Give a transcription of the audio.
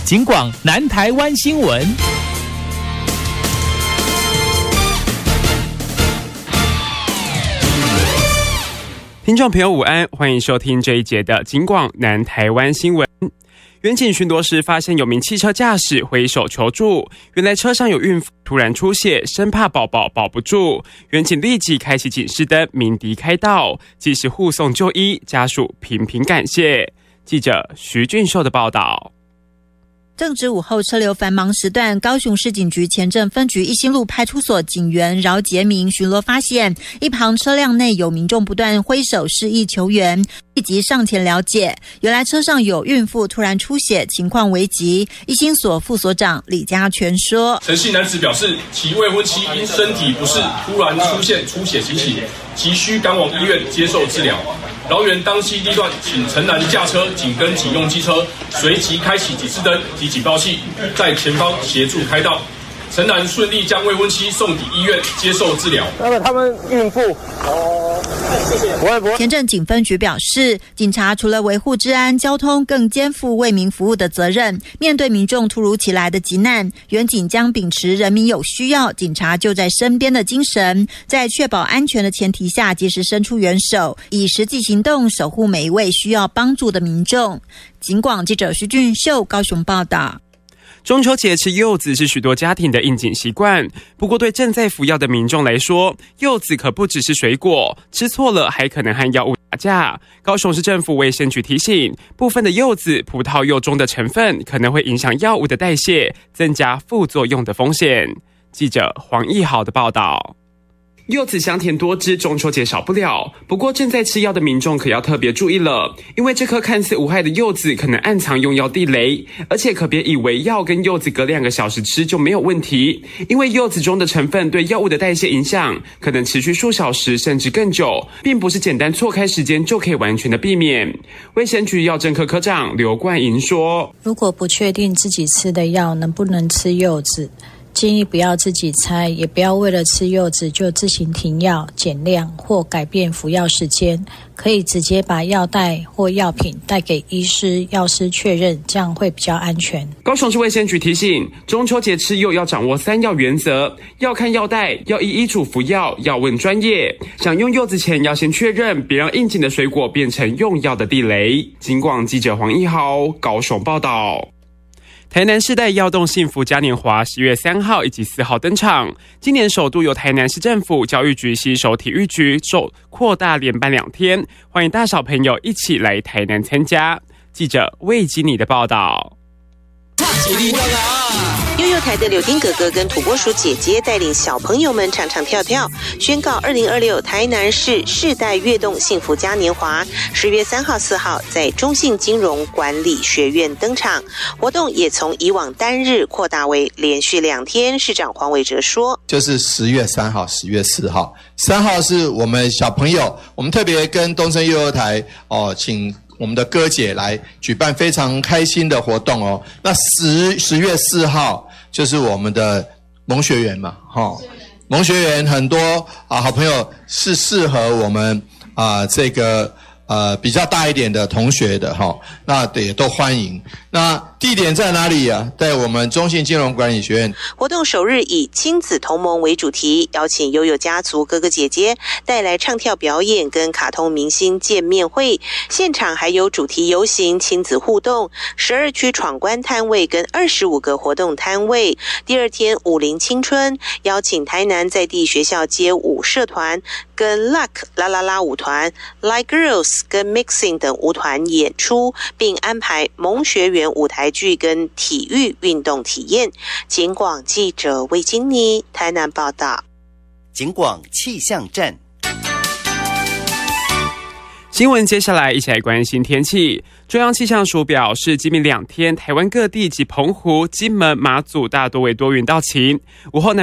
警广南台湾新闻。 听众朋友午安，欢迎收听这一节的警广南台湾新闻。远警巡逻时发现有名汽车驾驶挥手求助，原来车上有孕妇突然出血，生怕宝宝保不住，远警立即开启警示灯，鸣笛开道，及时护送就医，家属频频感谢。记者徐俊秀的报道。 正值午后车流繁忙时段，高雄市警局前镇分局一心路派出所警员饶杰明巡逻发现，一旁车辆内有民众不断挥手示意求援，立即上前了解，原来车上有孕妇突然出血，情况危急。一心所副所长李家全说， 陈姓男子表示，其未婚妻因身体不适突然出现出血情形，急需赶往医院接受治疗。饶员当机立断，请陈男驾车紧跟警用机车，随即开启警示灯及警报器，在前方协助开道。陈男顺利将未婚妻送抵医院接受治疗。 他们孕妇不会。 前镇警分局表示，警察除了维护治安、交通，更肩负为民服务的责任。面对民众突如其来的急难，远警将秉持人民有需要，警察就在身边的精神，在确保安全的前提下，及时伸出援手，以实际行动守护每一位需要帮助的民众。警广记者徐俊秀高雄报道。 中秋节吃柚子是许多家庭的应景习惯，不过对正在服药的民众来说，柚子可不只是水果，吃错了还可能和药物打架。高雄市政府卫生局提醒，部分的柚子、葡萄柚中的成分可能会影响药物的代谢，增加副作用的风险。记者黄义豪的报道。柚子香甜多汁，中秋节少不了。不过正在吃药的民众可要特别注意了，因为这颗看似无害的柚子可能暗藏用药地雷，而且可别以为药跟柚子隔2个小时吃就没有问题，因为柚子中的成分对药物的代谢影响可能持续数小时甚至更久，并不是简单错开时间就可以完全的避免。卫生局药政科科长刘冠莹说， 如果不确定自己吃的药能不能吃柚子，建议不要自己猜，也不要为了吃柚子就自行停药、减量或改变服药时间，可以直接把药袋或药品带给医师、药师确认，这样会比较安全。 高雄市卫生局提醒，中秋节吃柚要掌握3要原则，要看药袋，要依医嘱服药，要问专业。想用柚子前要先确认，别让应景的水果变成用药的地雷。警广记者黄义豪高雄报道。台南世代耀动幸福嘉年华10月3号以及4号登场，今年首度由台南市政府教育局携手体育局扩大连办2天，欢迎大小朋友一起来台南参加。记者魏基尼的报道。 幼幼台的柳丁哥哥跟土拨鼠姐姐带领小朋友们唱唱跳跳，宣告2026台南市世代跃动幸福嘉年华10月3号、4号在中信金融管理学院登场。活动也从以往单日扩大为连续2天。市长黄伟哲说， 就是10月3号、10月4号，3号是我们小朋友，我们特别跟东森幼幼台请我们的哥姐来举办非常开心的活动哦。那10月4号就是我们的萌学园嘛，萌学园很多好朋友是适合我们这个比较大一点的同学的那也都欢迎。那地点在哪里啊？在我们中信金融管理学院。 活动首日以亲子同盟为主题，邀请悠悠家族哥哥姐姐带来唱跳表演跟卡通明星见面会，现场还有主题游行、亲子互动、12区闯关摊位跟25个活动摊位。第2天舞龄青春，邀请台南在地学校街舞社团跟 Luck 啦啦啦舞团、Like Girls 跟 Mixing 等舞团演出，并安排萌学园舞台剧跟体育运动体验。警广记者魏金妮台南报道。 警广气象站。 新闻接下来一起来关心天气。中央气象署表示，今明2天台湾各地及澎湖、金门、马祖大多为多云到晴，午后